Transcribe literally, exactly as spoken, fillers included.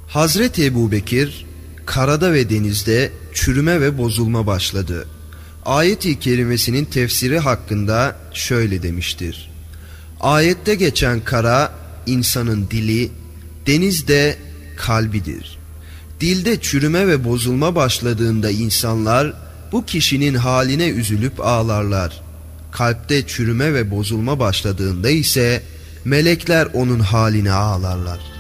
Hazreti Ebubekir, karada ve denizde çürüme ve bozulma başladı. Ayet-i kerimesinin tefsiri hakkında şöyle demiştir: ayette geçen kara insanın dili, denizde kalbidir. Dilde çürüme ve bozulma başladığında insanlar bu kişinin haline üzülüp ağlarlar. Kalpte çürüme ve bozulma başladığında ise melekler onun haline ağlarlar.